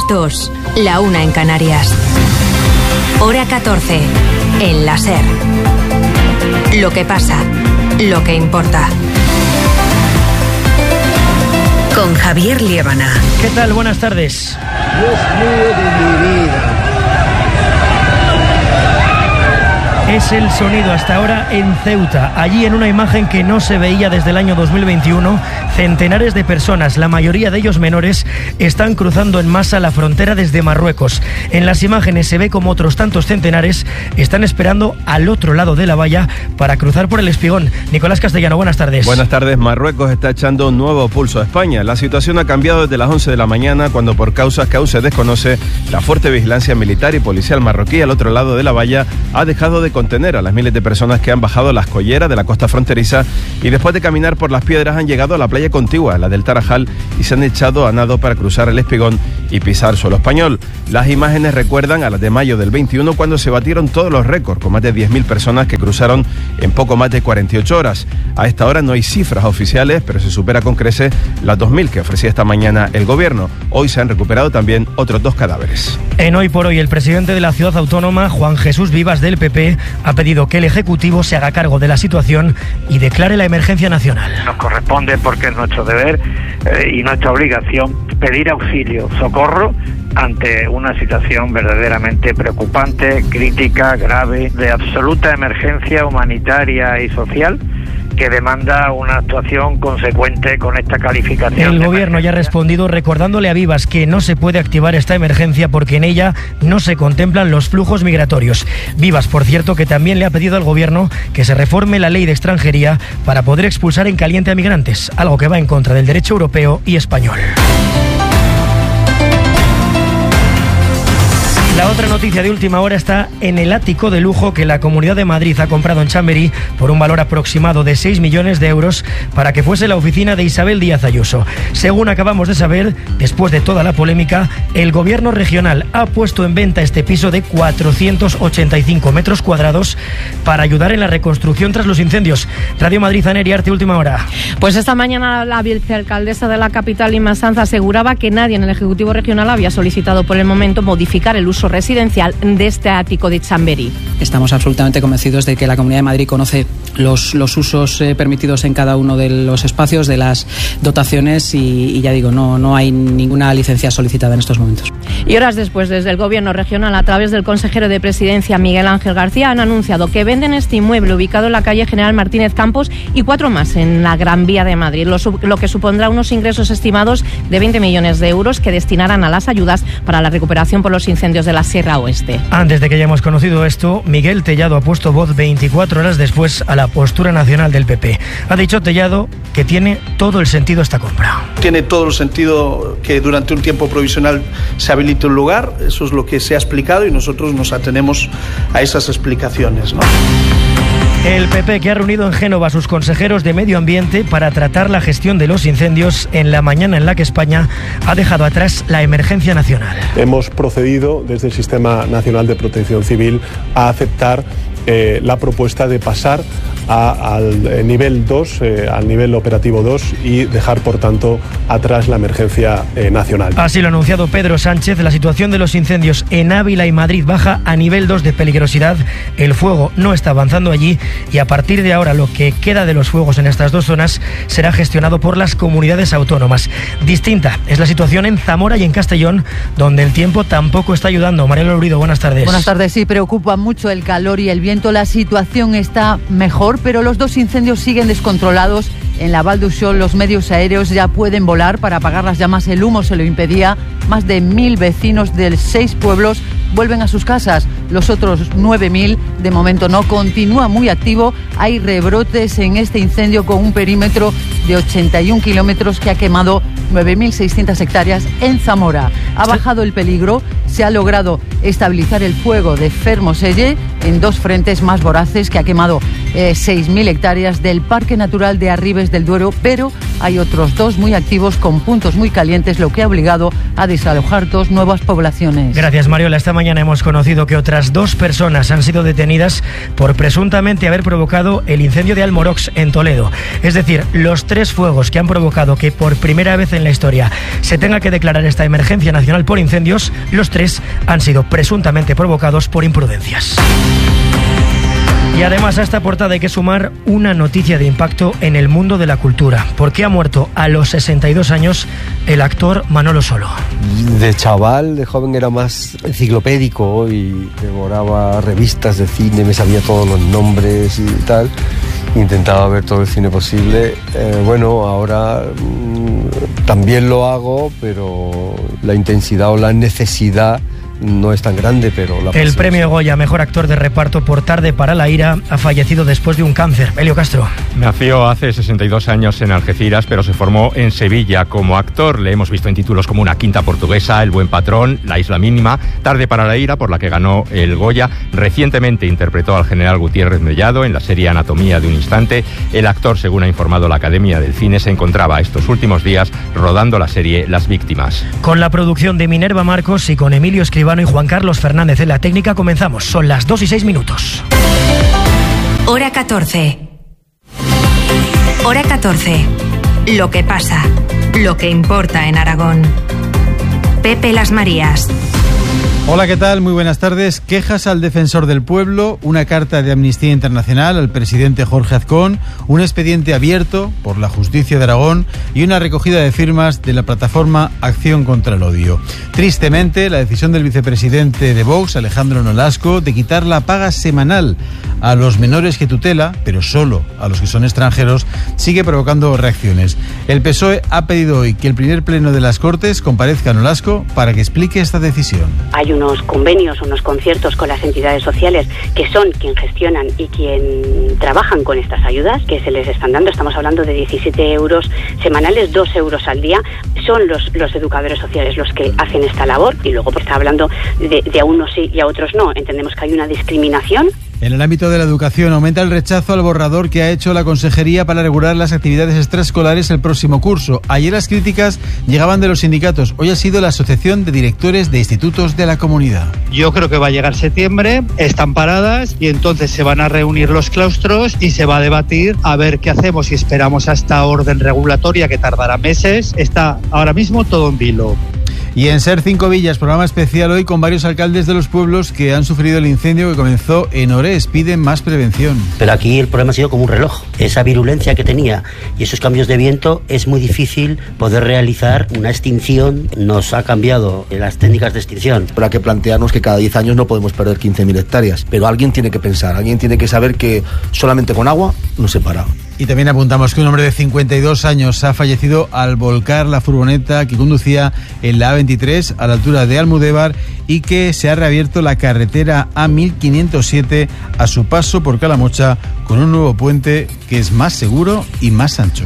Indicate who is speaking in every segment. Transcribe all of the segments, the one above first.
Speaker 1: 2, la 1 en Canarias. Hora 14, en la SER. Lo que pasa, lo que importa. Con Javier Liébana.
Speaker 2: ¿Qué tal? Buenas tardes.
Speaker 3: Dios mío de mi vida.
Speaker 2: Es el sonido hasta ahora en Ceuta. Allí, en una imagen que no se veía desde el año 2021, centenares de personas, la mayoría de ellos menores, están cruzando en masa la frontera desde Marruecos. En las imágenes se ve como otros tantos centenares están esperando al otro lado de la valla para cruzar por el Espigón. Nicolás Castellano, buenas tardes.
Speaker 4: Buenas tardes. Marruecos está echando un nuevo pulso a España. La situación ha cambiado desde las 11 de la mañana, cuando por causas que aún se desconoce, la fuerte vigilancia militar y policial marroquí al otro lado de la valla ha dejado de contener a las miles de personas que han bajado las colleras de la costa fronteriza y después de caminar por las piedras han llegado a la playa contigua, la del Tarajal, y se han echado a nado para cruzar el Espigón y pisar suelo español. Las imágenes recuerdan a las de mayo del 21, cuando se batieron todos los récords, con más de 10.000 personas que cruzaron en poco más de 48 horas. A esta hora no hay cifras oficiales, pero se supera con creces las 2.000 que ofrecía esta mañana el gobierno. Hoy se han recuperado también otros 2 cadáveres.
Speaker 2: En Hoy por Hoy, el presidente de la ciudad autónoma, Juan Jesús Vivas, del PP, ha pedido que el Ejecutivo se haga cargo de la situación y declare la emergencia nacional.
Speaker 5: Nos corresponde, porque es nuestro deber y nuestra obligación, pedir auxilio, socorro ante una situación verdaderamente preocupante, crítica, grave, de absoluta emergencia humanitaria y social, que demanda una actuación consecuente con esta calificación.
Speaker 2: El gobierno ya ha respondido recordándole a Vivas que no se puede activar esta emergencia porque en ella no se contemplan los flujos migratorios. Vivas, por cierto, que también le ha pedido al gobierno que se reforme la ley de extranjería para poder expulsar en caliente a migrantes, algo que va en contra del derecho europeo y español. La otra noticia de última hora está en el ático de lujo que la Comunidad de Madrid ha comprado en Chamberí por un valor aproximado de 6 millones de euros para que fuese la oficina de Isabel Díaz Ayuso. Según acabamos de saber, después de toda la polémica, el gobierno regional ha puesto en venta este piso de 485 metros cuadrados para ayudar en la reconstrucción tras los incendios. Radio Madrid, Aneria Arte, última hora.
Speaker 6: Pues esta mañana la vicealcaldesa de la capital, Inma Sanz, aseguraba que nadie en el Ejecutivo Regional había solicitado por el momento modificar el uso residencial de este ático de Chamberí.
Speaker 7: Estamos absolutamente convencidos de que la Comunidad de Madrid conoce los usos permitidos en cada uno de los espacios, de las dotaciones y ya digo, no hay ninguna licencia solicitada en estos momentos.
Speaker 6: Y horas después, desde el Gobierno regional, a través del consejero de Presidencia, Miguel Ángel García, han anunciado que venden este inmueble ubicado en la calle General Martínez Campos y 4 más en la Gran Vía de Madrid, lo que supondrá unos ingresos estimados de 20 millones de euros que destinarán a las ayudas para la recuperación por los incendios de la Sierra Oeste.
Speaker 2: Antes de que hayamos conocido esto, Miguel Tellado ha puesto voz 24 horas después a la postura nacional del PP. Ha dicho Tellado que tiene todo el sentido esta compra.
Speaker 8: Tiene todo el sentido que durante un tiempo provisional se habilite un lugar, eso es lo que se ha explicado y nosotros nos atenemos a esas explicaciones, ¿no?
Speaker 2: El PP, que ha reunido en Génova a sus consejeros de Medio Ambiente para tratar la gestión de los incendios en la mañana en la que España ha dejado atrás la emergencia nacional.
Speaker 9: Hemos procedido desde el Sistema Nacional de Protección Civil a aceptar la propuesta de pasar al nivel 2, al nivel operativo 2 y dejar, por tanto, atrás la emergencia nacional.
Speaker 2: Así lo ha anunciado Pedro Sánchez. La situación de los incendios en Ávila y Madrid baja a nivel 2 de peligrosidad. El fuego no está avanzando allí y a partir de ahora lo que queda de los fuegos en estas 2 zonas será gestionado por las comunidades autónomas. Distinta es la situación en Zamora y en Castellón, donde el tiempo tampoco está ayudando. Mariela Lurido, buenas tardes.
Speaker 10: Buenas tardes. Sí, preocupa mucho el calor y el viento. La situación está mejor, pero los 2 incendios siguen descontrolados. En la Val d'Uixó los medios aéreos ya pueden volar para apagar las llamas. El humo se lo impedía. Más de 1.000 vecinos de 6 pueblos vuelven a sus casas. Los otros 9.000 de momento no. Continúa muy activo. Hay rebrotes en este incendio con un perímetro de 81 kilómetros que ha quemado 9.600 hectáreas en Zamora. Ha bajado el peligro se ha logrado estabilizar el fuego de Fermoselle en 2 frentes más voraces que ha quemado 6.000 hectáreas del Parque Natural de Arribes del Duero, pero hay otros 2 muy activos con puntos muy calientes, lo que ha obligado a desalojar 2 nuevas poblaciones.
Speaker 2: Gracias, Mariola. Esta mañana hemos conocido que otras 2 personas han sido detenidas por presuntamente haber provocado el incendio de Almorox en Toledo. Es decir, los 3 fuegos que han provocado que por primera vez en la historia se tenga que declarar esta emergencia nacional por incendios, los 3 han sido presuntamente provocados por imprudencias. Y además a esta portada hay que sumar una noticia de impacto en el mundo de la cultura, porque ha muerto a los 62 años el actor Manolo Solo.
Speaker 11: De chaval, de joven era más enciclopédico y devoraba revistas de cine, me sabía todos los nombres y tal. Intentaba ver todo el cine posible. Bueno, ahora también lo hago, pero la intensidad o la necesidad no es tan grande, pero
Speaker 2: el premio Goya Mejor Actor de Reparto por Tarde para la ira ha fallecido después de un cáncer. Elio Castro.
Speaker 12: Nació hace 62 años en Algeciras, pero se formó en Sevilla como actor. Le hemos visto en títulos como Una quinta portuguesa, El buen patrón, La isla mínima, Tarde para la ira, por la que ganó el Goya. Recientemente interpretó al general Gutiérrez Mellado en la serie Anatomía de un instante. El actor, según ha informado la Academia del Cine, se encontraba estos últimos días rodando la serie Las víctimas.
Speaker 2: Con la producción de Minerva Marcos y con Emilio Escribano y Juan Carlos Fernández en la técnica comenzamos. Son las 2:06.
Speaker 1: Hora 14. Hora 14. Lo que pasa, lo que importa en Aragón. Pepe Las Marías.
Speaker 13: Hola, ¿qué tal? Muy buenas tardes. Quejas al defensor del pueblo, una carta de Amnistía Internacional al presidente Jorge Azcón, un expediente abierto por la Justicia de Aragón y una recogida de firmas de la plataforma Acción contra el Odio. Tristemente, la decisión del vicepresidente de Vox, Alejandro Nolasco, de quitar la paga semanal a los menores que tutela, pero solo a los que son extranjeros, sigue provocando reacciones. El PSOE ha pedido hoy que el primer pleno de las Cortes comparezca Nolasco para que explique esta decisión.
Speaker 14: Hay unos convenios, unos conciertos con las entidades sociales que son quien gestionan y quien trabajan con estas ayudas que se les están dando. Estamos hablando de 17 euros semanales, 2 euros al día. Son los educadores sociales los que hacen esta labor y luego pues está hablando de a unos sí y a otros no. Entendemos que hay una discriminación.
Speaker 13: En el ámbito de la educación aumenta el rechazo al borrador que ha hecho la Consejería para regular las actividades extraescolares el próximo curso. Ayer las críticas llegaban de los sindicatos. Hoy ha sido la Asociación de Directores de Institutos de la Comunidad.
Speaker 15: Yo creo que va a llegar septiembre, están paradas y entonces se van a reunir los claustros y se va a debatir a ver qué hacemos, si esperamos a esta orden regulatoria que tardará meses. Está ahora mismo todo en vilo.
Speaker 13: Y en Ser 5 Villas, programa especial hoy con varios alcaldes de los pueblos que han sufrido el incendio que comenzó en Orés. Piden más prevención.
Speaker 16: Pero aquí el problema ha sido como un reloj. Esa virulencia que tenía y esos cambios de viento es muy difícil poder realizar una extinción. Nos ha cambiado las técnicas de extinción.
Speaker 17: Habrá que plantearnos que cada 10 años no podemos perder 15.000 hectáreas. Pero alguien tiene que pensar, alguien tiene que saber que solamente con agua no se para.
Speaker 13: Y también apuntamos que un hombre de 52 años ha fallecido al volcar la furgoneta que conducía en la A23 a la altura de Almudévar y que se ha reabierto la carretera A1507 a su paso por Calamocha con un nuevo puente que es más seguro y más ancho.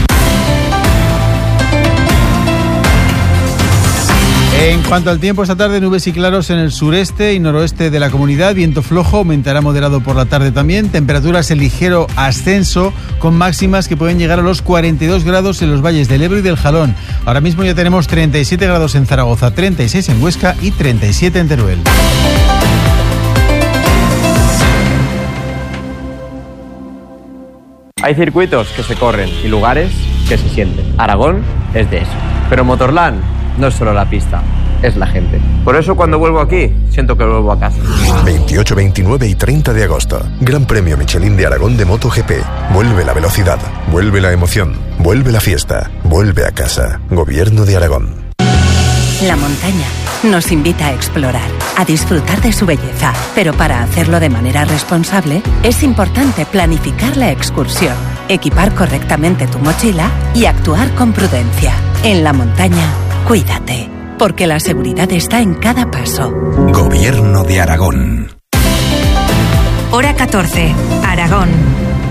Speaker 13: En cuanto al tiempo, esta tarde nubes y claros en el sureste y noroeste de la comunidad, viento flojo, aumentará moderado por la tarde también, temperaturas en ligero ascenso con máximas que pueden llegar a los 42 grados en los valles del Ebro y del Jalón. Ahora mismo ya tenemos 37 grados en Zaragoza, 36 en Huesca y 37 en Teruel.
Speaker 18: Hay circuitos que se corren y lugares que se sienten. Aragón es de eso. Pero Motorland no es solo la pista, es la gente. Por eso cuando vuelvo aquí, siento que vuelvo a casa.
Speaker 19: 28, 29 y 30 de agosto. Gran Premio Michelin de Aragón de MotoGP. Vuelve la velocidad, vuelve la emoción, vuelve la fiesta, vuelve a casa. Gobierno de Aragón.
Speaker 20: La montaña nos invita a explorar, a disfrutar de su belleza, pero para hacerlo de manera responsable es importante planificar la excursión, equipar correctamente tu mochila y actuar con prudencia. En la montaña, cuídate, porque la seguridad está en cada paso.
Speaker 19: Gobierno de Aragón.
Speaker 1: Hora 14, Aragón.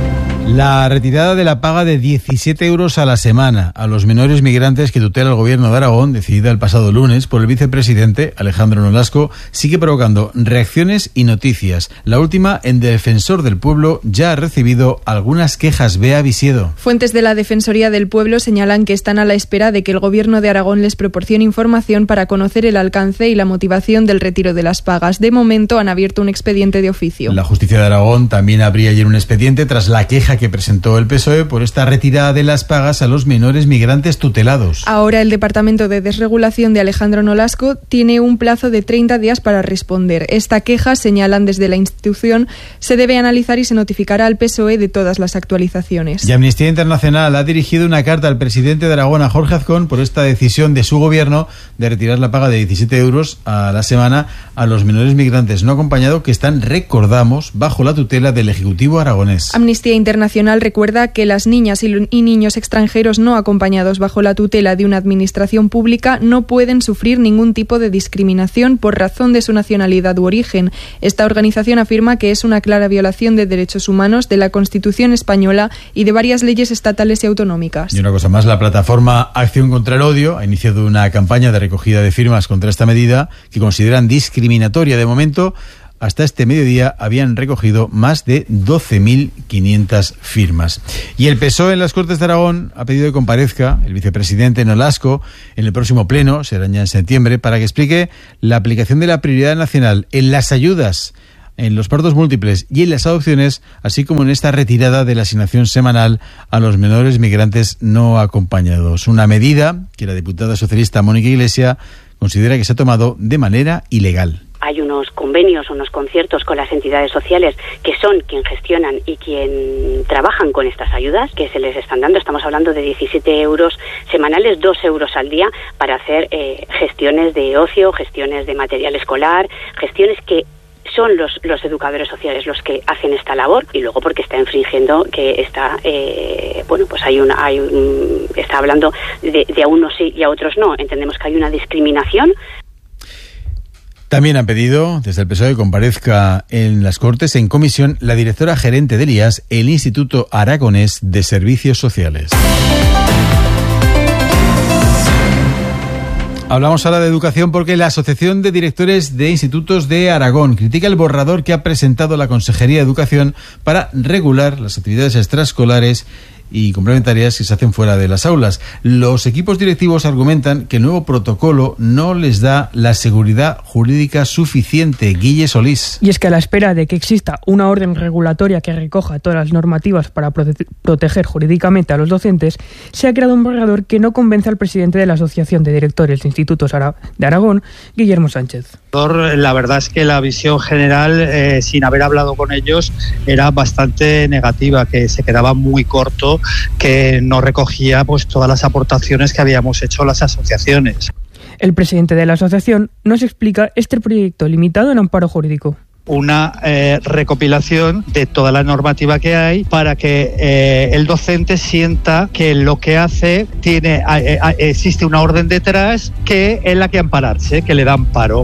Speaker 13: La retirada de la paga de 17 euros a la semana a los menores migrantes que tutela el Gobierno de Aragón, decidida el pasado lunes por el vicepresidente Alejandro Nolasco, sigue provocando reacciones y noticias. La última, en Defensor del Pueblo, ya ha recibido algunas quejas. Bea Visiedo.
Speaker 21: Fuentes de la Defensoría del Pueblo señalan que están a la espera de que el Gobierno de Aragón les proporcione información para conocer el alcance y la motivación del retiro de las pagas. De momento han abierto un expediente de oficio.
Speaker 13: La Justicia de Aragón también abría ayer un expediente tras la queja que presentó el PSOE por esta retirada de las pagas a los menores migrantes tutelados.
Speaker 21: Ahora el Departamento de Desregulación de Alejandro Nolasco tiene un plazo de 30 días para responder. Esta queja, señalan desde la institución, se debe analizar y se notificará al PSOE de todas las actualizaciones.
Speaker 13: Y Amnistía Internacional ha dirigido una carta al presidente de Aragón, a Jorge Azcón, por esta decisión de su gobierno de retirar la paga de 17 euros a la semana a los menores migrantes no acompañados que están, recordamos, bajo la tutela del Ejecutivo aragonés.
Speaker 21: Amnistía Internacional recuerda que las niñas y niños extranjeros no acompañados bajo la tutela de una administración pública no pueden sufrir ningún tipo de discriminación por razón de su nacionalidad u origen. Esta organización afirma que es una clara violación de derechos humanos, de la Constitución española y de varias leyes estatales y autonómicas.
Speaker 13: Y una cosa más, la plataforma Acción contra el Odio ha iniciado una campaña de recogida de firmas contra esta medida que consideran discriminatoria. De momento, hasta este mediodía habían recogido más de 12.500 firmas. Y el PSOE en las Cortes de Aragón ha pedido que comparezca el vicepresidente Nolasco en el próximo pleno, será ya en septiembre, para que explique la aplicación de la prioridad nacional en las ayudas, en los partos múltiples y en las adopciones, así como en esta retirada de la asignación semanal a los menores migrantes no acompañados. Una medida que la diputada socialista Mónica Iglesias considera que se ha tomado de manera ilegal.
Speaker 14: Hay unos convenios, unos conciertos con las entidades sociales que son quien gestionan y quien trabajan con estas ayudas que se les están dando. Estamos hablando de 17 euros semanales, 2 euros al día para hacer gestiones de ocio, gestiones de material escolar, gestiones que son los educadores sociales los que hacen esta labor, y luego porque está infringiendo que está está hablando de a unos sí y a otros no. Entendemos que hay una discriminación.
Speaker 13: También han pedido desde el PSOE que comparezca en las Cortes en comisión la directora gerente del IAS, el Instituto Aragonés de Servicios Sociales. Hablamos ahora de educación porque la Asociación de Directores de Institutos de Aragón critica el borrador que ha presentado la Consejería de Educación para regular las actividades extraescolares y complementarias que se hacen fuera de las aulas. Los equipos directivos argumentan que el nuevo protocolo no les da la seguridad jurídica suficiente. Guille Solís.
Speaker 22: Y es que a la espera de que exista una orden regulatoria que recoja todas las normativas para proteger jurídicamente a los docentes, se ha creado un borrador que no convence al presidente de la Asociación de Directores de Institutos de Aragón, Guillermo Sánchez.
Speaker 15: La verdad es que la visión general, sin haber hablado con ellos, era bastante negativa, que se quedaba muy corto, que no recogía pues todas las aportaciones que habíamos hecho las asociaciones.
Speaker 22: El presidente de la asociación nos explica este proyecto limitado en amparo jurídico.
Speaker 15: Una recopilación de toda la normativa que hay para que el docente sienta que lo que hace existe una orden detrás que es la que ampararse, que le da amparo.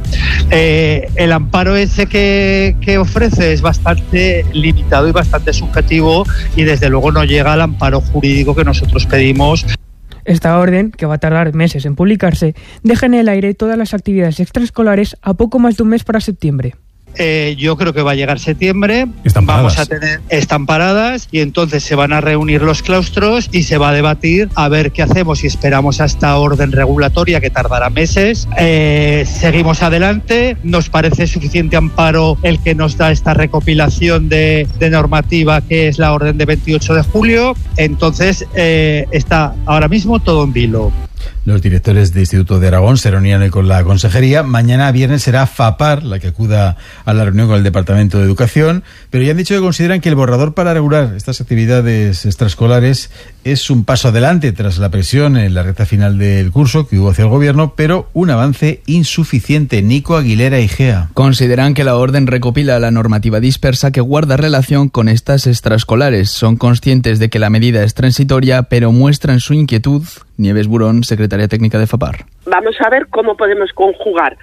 Speaker 15: El amparo ese que ofrece es bastante limitado y bastante subjetivo, y desde luego no llega al amparo jurídico que nosotros pedimos.
Speaker 22: Esta orden, que va a tardar meses en publicarse, deja en el aire todas las actividades extraescolares a poco más de un mes para septiembre.
Speaker 15: Yo creo que va a llegar septiembre, vamos a tener, están paradas, y entonces se van a reunir los claustros y se va a debatir a ver qué hacemos, si esperamos a esta orden regulatoria que tardará meses, seguimos adelante, nos parece suficiente amparo el que nos da esta recopilación de normativa que es la orden de 28 de julio, entonces está ahora mismo todo en vilo.
Speaker 13: Los directores de Instituto de Aragón se reunían hoy con la Consejería. Mañana viernes será FAPAR la que acuda a la reunión con el Departamento de Educación, pero ya han dicho que consideran que el borrador para regular estas actividades extraescolares es un paso adelante tras la presión en la recta final del curso que hubo hacia el Gobierno, pero un avance insuficiente. Nico Aguilera Igea.
Speaker 23: Consideran que la orden recopila la normativa dispersa que guarda relación con estas extraescolares. Son conscientes de que la medida es transitoria, pero muestran su inquietud. Nieves Burón, secretaria técnica de FAPAR.
Speaker 24: Vamos a ver cómo podemos conjugar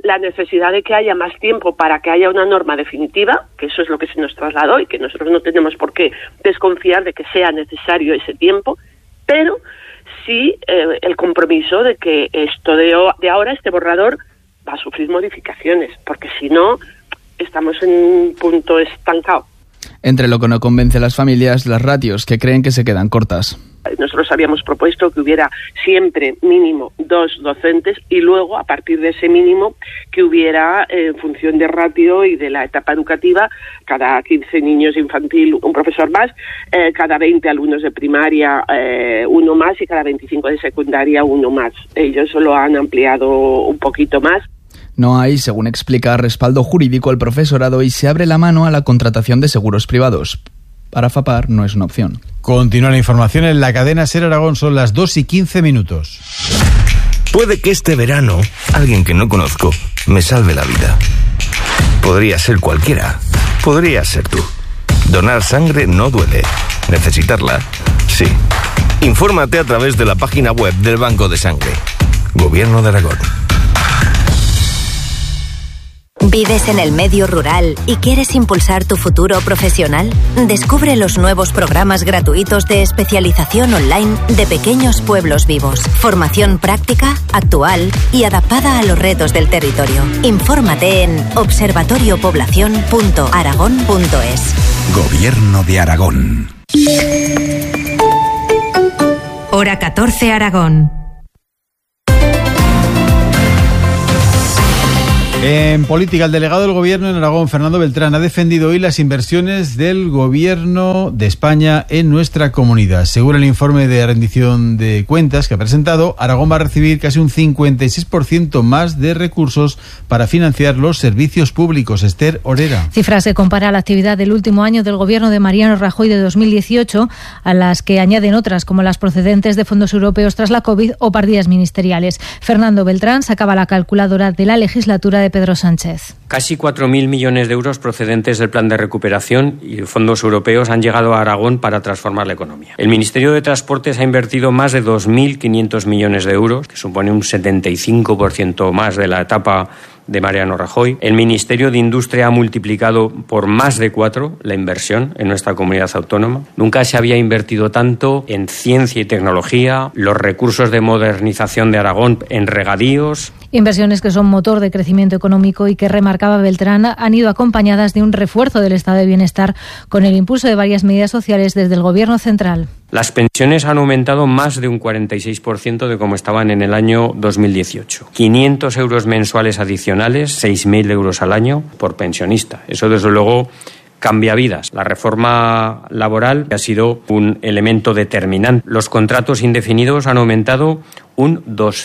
Speaker 3: la necesidad de que haya más tiempo para que haya una norma definitiva, que eso es lo que se nos trasladó y que nosotros no tenemos por qué desconfiar de que sea necesario ese tiempo, pero sí el compromiso de que esto de ahora, este borrador, va a sufrir modificaciones, porque si no, estamos en un punto estancado.
Speaker 23: Entre lo que no convence a las familias, las ratios, que creen que se quedan cortas.
Speaker 3: Nosotros habíamos propuesto que hubiera siempre mínimo 2 docentes y luego, a partir de ese mínimo, que hubiera, en función de ratio y de la etapa educativa, cada 15 niños infantil un profesor más, cada 20 alumnos de primaria uno más y cada 25 de secundaria uno más. Ellos lo han ampliado un poquito más.
Speaker 23: No hay, según explica, respaldo jurídico al profesorado y se abre la mano a la contratación de seguros privados. Para FAPAR no es una opción.
Speaker 13: Continúa la información en la cadena SER Aragón, son las 2:15.
Speaker 4: Puede que este verano alguien que no conozco me salve la vida. Podría ser cualquiera. Podría ser tú. Donar sangre no duele. Necesitarla, sí. Infórmate a través de la página web del Banco de Sangre. Gobierno de Aragón.
Speaker 1: ¿Vives en el medio rural y quieres impulsar tu futuro profesional? Descubre los nuevos programas gratuitos de especialización online de Pequeños Pueblos Vivos. Formación práctica, actual y adaptada a los retos del territorio. Infórmate en observatoriopoblacion.aragón.es.
Speaker 5: Gobierno de Aragón.
Speaker 1: Hora 14 Aragón.
Speaker 13: En política, el delegado del Gobierno en Aragón, Fernando Beltrán, ha defendido hoy las inversiones del Gobierno de España en nuestra comunidad. Según el informe de rendición de cuentas que ha presentado, Aragón va a recibir casi un 56% más de recursos para financiar los servicios públicos. Esther Orera.
Speaker 24: Cifras que compara la actividad del último año del Gobierno de Mariano Rajoy de 2018 a las que añaden otras, como las procedentes de fondos europeos tras la COVID o partidas ministeriales. Fernando Beltrán sacaba la calculadora de la legislatura de Pedro Sánchez.
Speaker 25: Casi 4.000 millones de euros procedentes del Plan de Recuperación y fondos europeos han llegado a Aragón para transformar la economía. El Ministerio de Transportes ha invertido más de 2.500 millones de euros, que supone un 75% más de la etapa de Mariano Rajoy. El Ministerio de Industria ha multiplicado por más de 4 la inversión en nuestra comunidad autónoma. Nunca se había invertido tanto en ciencia y tecnología, los recursos de modernización de Aragón en regadíos.
Speaker 24: Inversiones que son motor de crecimiento económico y que, remarcaba Beltrán, han ido acompañadas de un refuerzo del estado de bienestar con el impulso de varias medidas sociales desde el Gobierno central.
Speaker 25: Las pensiones han aumentado más de un 46% de como estaban en el año 2018. 500 euros mensuales adicionales, 6.000 euros al año por pensionista. Eso, desde luego, cambia vidas. La reforma laboral ha sido un elemento determinante. Los contratos indefinidos han aumentado un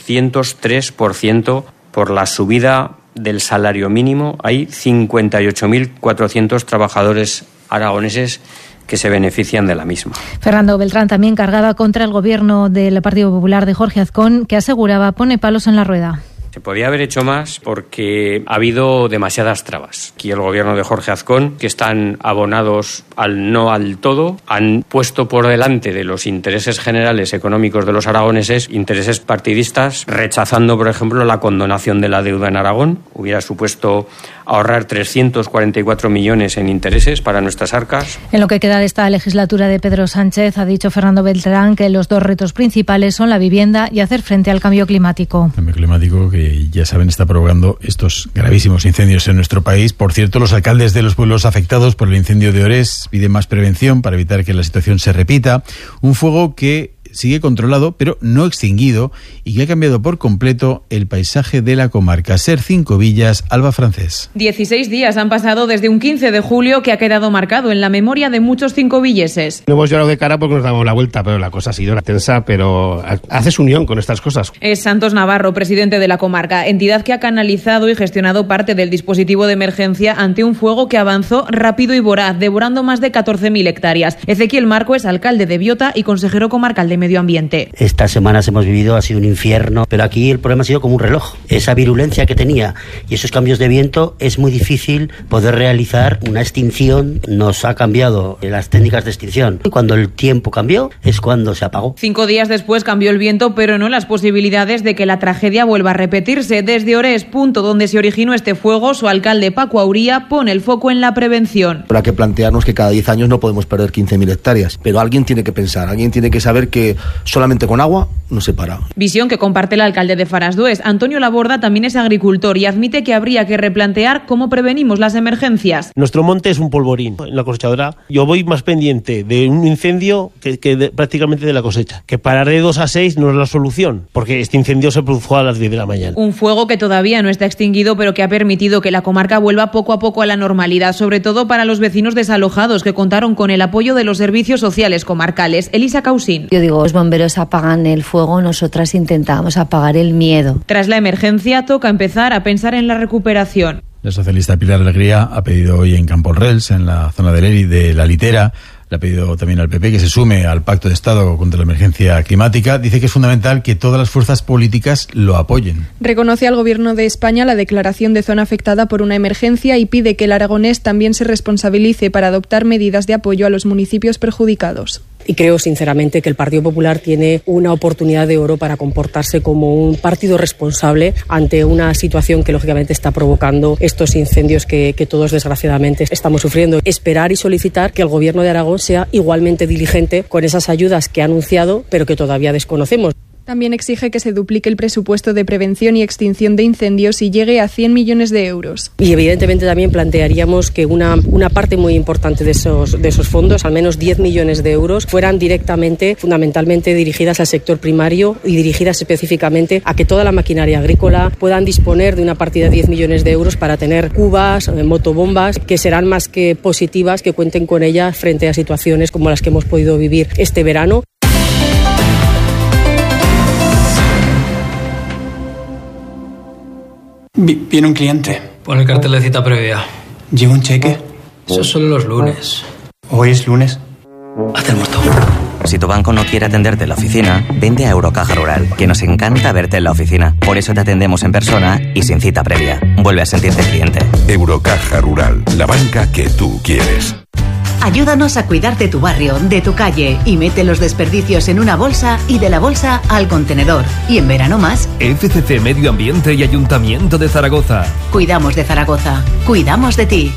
Speaker 25: 203% por la subida del salario mínimo. Hay 58.400 trabajadores aragoneses que se benefician de la misma.
Speaker 24: Fernando Beltrán también cargaba contra el Gobierno del Partido Popular de Jorge Azcón, que aseguraba pone palos en la rueda.
Speaker 25: Se podía haber hecho más porque ha habido demasiadas trabas. Aquí el gobierno de Jorge Azcón, que están abonados al no al todo, han puesto por delante de los intereses generales económicos de los aragoneses intereses partidistas, rechazando, por ejemplo, la condonación de la deuda en Aragón. Hubiera supuesto ahorrar 344 millones en intereses para nuestras arcas.
Speaker 24: En lo que queda de esta legislatura de Pedro Sánchez, ha dicho Fernando Beltrán que los dos retos principales son la vivienda y hacer frente al cambio climático.
Speaker 13: El cambio climático que, ya saben, está provocando estos gravísimos incendios en nuestro país. Por cierto, los alcaldes de los pueblos afectados por el incendio de Ores piden más prevención para evitar que la situación se repita. Un fuego que sigue controlado, pero no extinguido, y que ha cambiado por completo el paisaje de la comarca. SER 5 Villas, Alba Francés.
Speaker 26: 16 días han pasado desde un 15 de julio que ha quedado marcado en la memoria de muchos cincovilleses.
Speaker 27: No hemos llorado de cara porque nos damos la vuelta, pero la cosa ha sido tensa, pero haces unión con estas cosas.
Speaker 26: Es Santos Navarro, presidente de la comarca, entidad que ha canalizado y gestionado parte del dispositivo de emergencia ante un fuego que avanzó rápido y voraz, devorando más de 14.000 hectáreas. Ezequiel Marco es alcalde de Biota y consejero comarcal de Medio Ambiente.
Speaker 16: Estas semanas hemos vivido, ha sido un infierno, pero aquí el problema ha sido como un reloj. Esa virulencia que tenía y esos cambios de viento es muy difícil poder realizar una extinción. Nos ha cambiado las técnicas de extinción. Y cuando el tiempo cambió es cuando se apagó.
Speaker 26: 5 días después cambió el viento, pero no las posibilidades de que la tragedia vuelva a repetirse. Desde Ores, punto donde se originó este fuego, su alcalde Paco Auría pone el foco en la prevención.
Speaker 17: Habrá que plantearnos que cada 10 años no podemos perder 15.000 hectáreas, pero alguien tiene que pensar, alguien tiene que saber que solamente con agua no se para.
Speaker 26: Visión que comparte el alcalde de Farasdués. Antonio Laborda también es agricultor y admite que habría que replantear cómo prevenimos las emergencias.
Speaker 6: Nuestro monte es un polvorín. En la cosechadora yo voy más pendiente de un incendio que prácticamente de la cosecha. Que parar de 2 a 6 no es la solución, porque este incendio se produjo a las 10 de la mañana.
Speaker 26: Un fuego que todavía no está extinguido, pero que ha permitido que la comarca vuelva poco a poco a la normalidad, sobre todo para los vecinos desalojados que contaron con el apoyo de los servicios sociales comarcales. Elisa Causín.
Speaker 7: Yo digo, los bomberos apagan el fuego, nosotras intentamos apagar el miedo.
Speaker 26: Tras la emergencia toca empezar a pensar en la recuperación.
Speaker 13: La socialista Pilar Alegría ha pedido hoy en Camporrels, en la zona de la Litera, le ha pedido también al PP que se sume al Pacto de Estado contra la emergencia climática. Dice que es fundamental que todas las fuerzas políticas lo apoyen.
Speaker 21: Reconoce al Gobierno de España la declaración de zona afectada por una emergencia y pide que el aragonés también se responsabilice para adoptar medidas de apoyo a los municipios perjudicados.
Speaker 8: Y creo sinceramente que el Partido Popular tiene una oportunidad de oro para comportarse como un partido responsable ante una situación que lógicamente está provocando estos incendios que todos desgraciadamente estamos sufriendo. Esperar y solicitar que el Gobierno de Aragón sea igualmente diligente con esas ayudas que ha anunciado pero que todavía desconocemos.
Speaker 21: También exige que se duplique el presupuesto de prevención y extinción de incendios y llegue a 100 millones de euros.
Speaker 8: Y evidentemente también plantearíamos que una parte muy importante de esos fondos, al menos 10 millones de euros, fueran fundamentalmente dirigidas al sector primario y dirigidas específicamente a que toda la maquinaria agrícola puedan disponer de una partida de 10 millones de euros para tener cubas, motobombas, que serán más que positivas, que cuenten con ellas frente a situaciones como las que hemos podido vivir este verano.
Speaker 9: Viene un cliente.
Speaker 10: Pon el cartel de cita previa.
Speaker 9: ¿Lleva un cheque?
Speaker 10: Eso solo los lunes.
Speaker 9: ¿Hoy es lunes?
Speaker 10: Hacemos todo.
Speaker 11: Si tu banco no quiere atenderte en la oficina, vente a Eurocaja Rural, que nos encanta verte en la oficina. Por eso te atendemos en persona y sin cita previa. Vuelve a sentirte cliente.
Speaker 19: Eurocaja Rural, la banca que tú quieres.
Speaker 12: Ayúdanos a cuidar de tu barrio, de tu calle y mete los desperdicios en una bolsa y de la bolsa al contenedor. Y en verano más.
Speaker 28: FCC Medio Ambiente y Ayuntamiento de Zaragoza.
Speaker 12: Cuidamos de Zaragoza. Cuidamos de ti.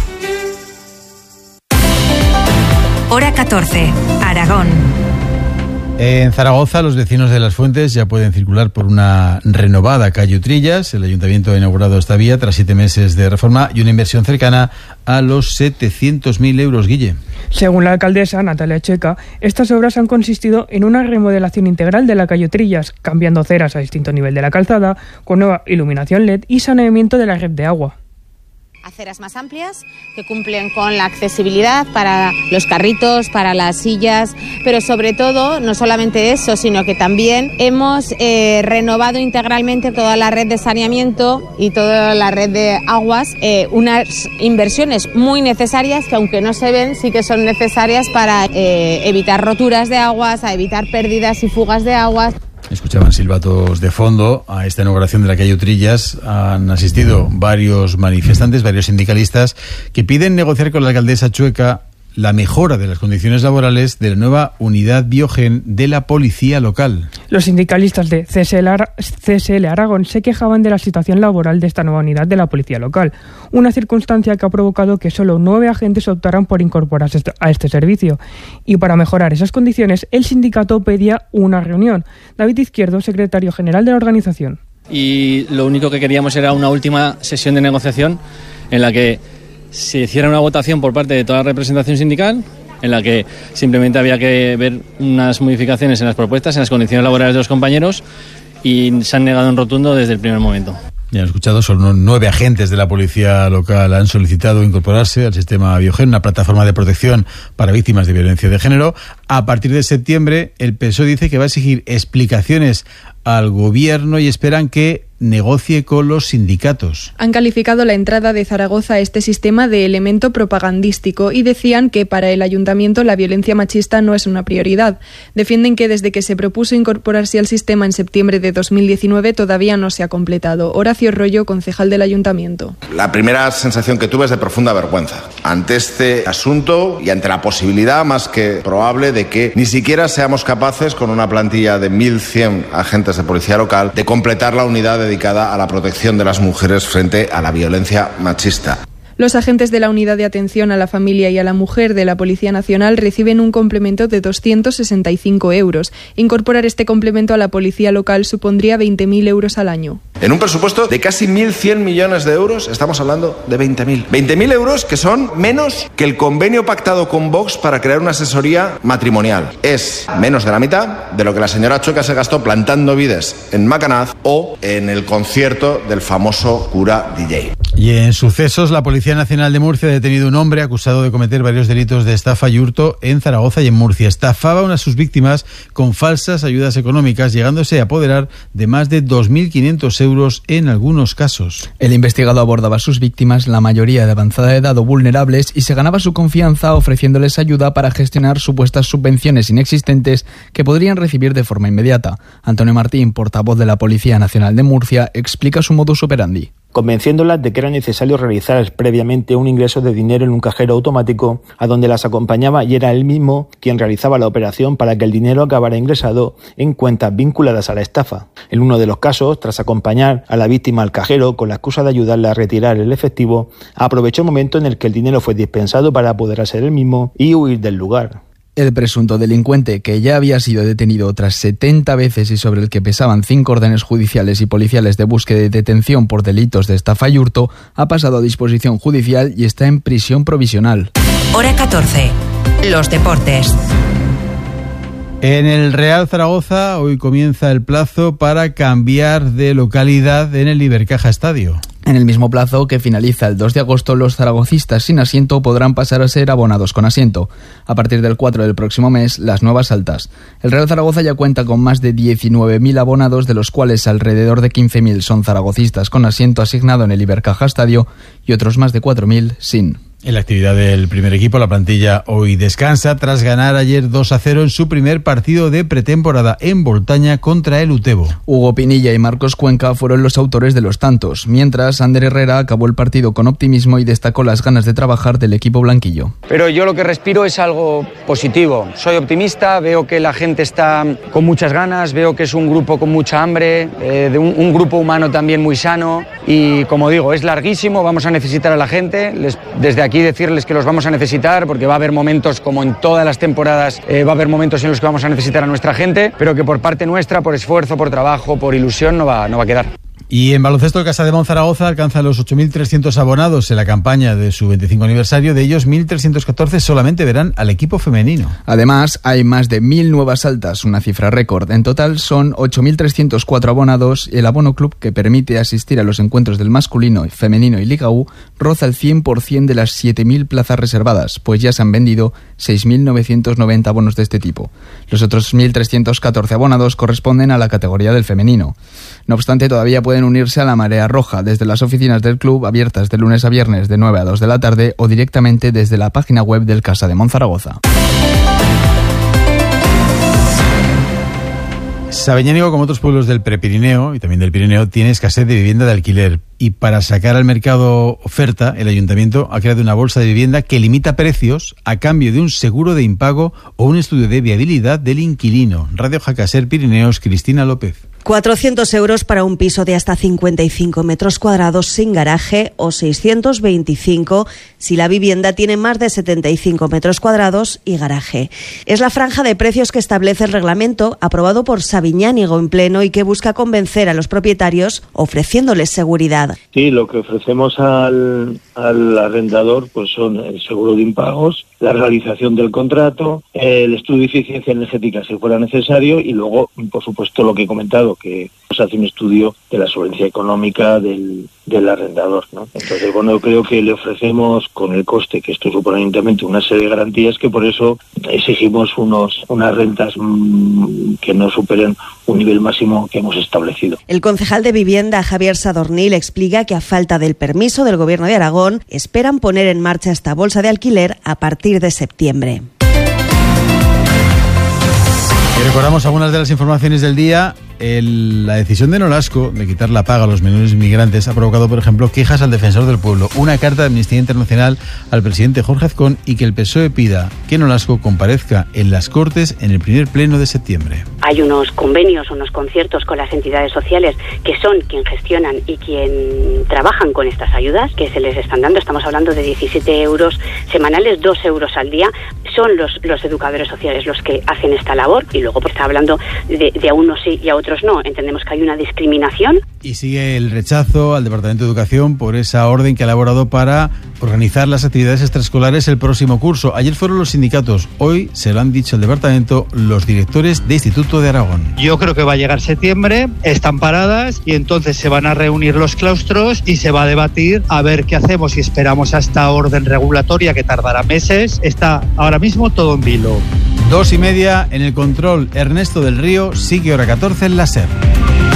Speaker 1: Hora 14. Aragón.
Speaker 13: En Zaragoza, los vecinos de Las Fuentes ya pueden circular por una renovada calle Utrillas. El ayuntamiento ha inaugurado esta vía tras 7 meses de reforma y una inversión cercana a los 700.000 euros, Guille.
Speaker 22: Según la alcaldesa Natalia Checa, estas obras han consistido en una remodelación integral de la calle Utrillas, cambiando ceras a distinto nivel de la calzada, con nueva iluminación LED y saneamiento de la red de agua.
Speaker 29: Aceras más amplias que cumplen con la accesibilidad para los carritos, para las sillas, pero sobre todo, no solamente eso, sino que también hemos renovado integralmente toda la red de saneamiento y toda la red de aguas, unas inversiones muy necesarias que aunque no se ven, sí que son necesarias para evitar roturas de aguas, a evitar pérdidas y fugas de aguas.
Speaker 13: Escuchaban silbatos de fondo. A esta inauguración de la calle Utrillas han asistido varios manifestantes, varios sindicalistas, que piden negociar con la alcaldesa Chueca la mejora de las condiciones laborales de la nueva unidad Biogen de la policía local.
Speaker 22: Los sindicalistas de CSL Aragón se quejaban de la situación laboral de esta nueva unidad de la policía local, una circunstancia que ha provocado que solo 9 agentes optaran por incorporarse a este servicio. Y para mejorar esas condiciones, el sindicato pedía una reunión. David Izquierdo, secretario general de la organización.
Speaker 30: Y lo único que queríamos era una última sesión de negociación en la que se hiciera una votación por parte de toda la representación sindical, en la que simplemente había que ver unas modificaciones en las propuestas, en las condiciones laborales de los compañeros, y se han negado en rotundo desde el primer momento.
Speaker 13: Ya han escuchado, solo 9 agentes de la policía local han solicitado incorporarse al sistema Biogen, una plataforma de protección para víctimas de violencia de género. A partir de septiembre, el PSOE dice que va a exigir explicaciones al gobierno y esperan que negocie con los sindicatos.
Speaker 21: Han calificado la entrada de Zaragoza a este sistema de elemento propagandístico y decían que para el ayuntamiento la violencia machista no es una prioridad. Defienden que desde que se propuso incorporarse al sistema en septiembre de 2019 todavía no se ha completado. Horacio Rollo, concejal del ayuntamiento.
Speaker 2: La primera sensación que tuve es de profunda vergüenza ante este asunto y ante la posibilidad más que probable de que ni siquiera seamos capaces, con una plantilla de 1.100 agentes de policía local, de completar la unidad dedicada a la protección de las mujeres frente a la violencia machista.
Speaker 21: Los agentes de la Unidad de Atención a la Familia y a la Mujer de la Policía Nacional reciben un complemento de 265 euros. Incorporar este complemento a la policía local supondría 20.000 euros al año.
Speaker 2: En un presupuesto de casi 1.100 millones de euros, estamos hablando de 20.000. 20.000 euros que son menos que el convenio pactado con Vox para crear una asesoría matrimonial. Es menos de la mitad de lo que la señora Chueca se gastó plantando vides en Macanaz o en el concierto del famoso cura DJ.
Speaker 13: Y en sucesos, la Policía Nacional de Murcia ha detenido un hombre acusado de cometer varios delitos de estafa y hurto en Zaragoza y en Murcia. Estafaba a una de sus víctimas con falsas ayudas económicas, llegándose a apoderar de más de 2.500 euros en algunos casos.
Speaker 3: El investigado abordaba a sus víctimas, la mayoría de avanzada edad o vulnerables, y se ganaba su confianza ofreciéndoles ayuda para gestionar supuestas subvenciones inexistentes que podrían recibir de forma inmediata. Antonio Martín, portavoz de la Policía Nacional de Murcia, explica su modus operandi.
Speaker 4: Convenciéndolas de que era necesario realizar previamente un ingreso de dinero en un cajero automático a donde las acompañaba y era él mismo quien realizaba la operación para que el dinero acabara ingresado en cuentas vinculadas a la estafa. En uno de los casos, tras acompañar a la víctima al cajero con la excusa de ayudarle a retirar el efectivo, aprovechó el momento en el que el dinero fue dispensado para apoderarse del mismo y huir del lugar.
Speaker 3: El presunto delincuente, que ya había sido detenido otras 70 veces y sobre el que pesaban 5 órdenes judiciales y policiales de búsqueda y detención por delitos de estafa y hurto, ha pasado a disposición judicial y está en prisión provisional.
Speaker 5: Hora 14. Los deportes.
Speaker 13: En el Real Zaragoza hoy comienza el plazo para cambiar de localidad en el Ibercaja Estadio.
Speaker 3: En el mismo plazo que finaliza el 2 de agosto, los zaragocistas sin asiento podrán pasar a ser abonados con asiento. A partir del 4 del próximo mes, las nuevas altas. El Real Zaragoza ya cuenta con más de 19.000 abonados, de los cuales alrededor de 15.000 son zaragocistas con asiento asignado en el Ibercaja Estadio y otros más de 4.000 sin.
Speaker 13: En la actividad del primer equipo, la plantilla hoy descansa tras ganar ayer 2-0 en su primer partido de pretemporada en Boltaña contra el Utebo.
Speaker 3: Hugo Pinilla y Marcos Cuenca fueron los autores de los tantos, mientras Ander Herrera acabó el partido con optimismo y destacó las ganas de trabajar del equipo blanquillo.
Speaker 14: Pero yo lo que respiro es algo positivo. Soy optimista, veo que la gente está con muchas ganas, veo que es un grupo con mucha hambre, de un grupo humano también muy sano y, como digo, es larguísimo, vamos a necesitar a la gente. Desde aquí decirles que los vamos a necesitar porque va a haber momentos, como en todas las temporadas, va a haber momentos en los que vamos a necesitar a nuestra gente, pero que por parte nuestra, por esfuerzo, por trabajo, por ilusión, no va a quedar.
Speaker 13: Y en baloncesto, el Casademont Zaragoza alcanza los 8.300 abonados en la campaña de su 25 aniversario. De ellos, 1.314 solamente verán al equipo femenino.
Speaker 3: Además, hay más de 1.000 nuevas altas, una cifra récord. En total son 8.304 abonados y el abono club, que permite asistir a los encuentros del masculino, femenino y Liga U, roza el 100% de las 7.000 plazas reservadas, pues ya se han vendido 6.990 abonos de este tipo. Los otros 1.314 abonados corresponden a la categoría del femenino. No obstante, todavía pueden unirse a la Marea Roja desde las oficinas del club, abiertas de lunes a viernes de 9 a 2 de la tarde, o directamente desde la página web del Casademont Zaragoza.
Speaker 13: Sabeñánigo, como otros pueblos del Prepirineo y también del Pirineo, tiene escasez de vivienda de alquiler. Y para sacar al mercado oferta, el Ayuntamiento ha creado una bolsa de vivienda que limita precios a cambio de un seguro de impago o un estudio de viabilidad del inquilino. Radio Jacaser Pirineos, Cristina López.
Speaker 15: 400 euros para un piso de hasta 55 metros cuadrados sin garaje o 625 si la vivienda tiene más de 75 metros cuadrados y garaje. Es la franja de precios que establece el reglamento aprobado por Sabiñánigo en pleno y que busca convencer a los propietarios ofreciéndoles seguridad.
Speaker 18: Sí, lo que ofrecemos al
Speaker 6: al arrendador pues son el seguro de impagos, la realización del contrato, el estudio de eficiencia energética si fuera necesario y luego, por supuesto, lo que he comentado, que se hace un estudio de la solvencia económica del arrendador, ¿no? Entonces, bueno, creo que le ofrecemos con el coste que esto supone evidentemente una serie de garantías, que por eso exigimos unas rentas que no superen un nivel máximo que hemos establecido.
Speaker 15: El concejal de Vivienda, Javier Sadornil, explica que a falta del permiso del Gobierno de Aragón, esperan poner en marcha esta bolsa de alquiler a partir de septiembre.
Speaker 13: Y recordamos algunas de las informaciones del día. La decisión de Nolasco de quitar la paga a los menores migrantes ha provocado, por ejemplo, quejas al Defensor del Pueblo, una carta de Amnistía Internacional al presidente Jorge Azcón y que el PSOE pida que Nolasco comparezca en las Cortes en el primer pleno de septiembre.
Speaker 7: Hay unos convenios, unos conciertos con las entidades sociales que son quien gestionan y quien trabajan con estas ayudas que se les están dando. Estamos hablando de 17 euros semanales, 2 euros al día. Son los educadores sociales los que hacen esta labor y luego pues está hablando de a unos sí y a otros no. Entendemos que hay una discriminación.
Speaker 13: Y sigue el rechazo al Departamento de Educación por esa orden que ha elaborado para organizar las actividades extraescolares el próximo curso. Ayer fueron los sindicatos, hoy se lo han dicho al Departamento los directores de Instituto de Aragón.
Speaker 16: Yo creo que va a llegar septiembre, están paradas y entonces se van a reunir los claustros y se va a debatir a ver qué hacemos, si esperamos a esta orden regulatoria que tardará meses. Está ahora mismo todo en vilo.
Speaker 13: 2:30 en el control. Ernesto del Río, sigue hora 14 en la SER.